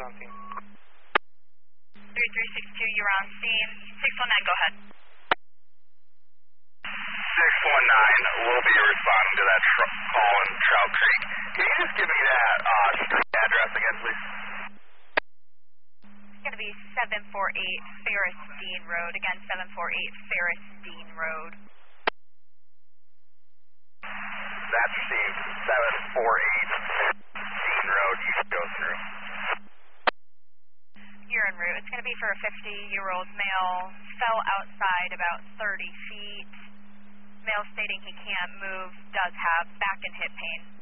on scene. 3362, you're on scene. 619, go ahead. 619, we'll be responding to that call in Trout Creek. Can you just give me that street address again, please? It's going to be 748 Ferris Dean Road. Again, 748 Ferris Dean Road. That's the 748 Dean Road you should go through. You're en route. It's going to be for a 50-year-old male. Fell outside about 30 feet. Male stating he can't move, does have back and hip pain.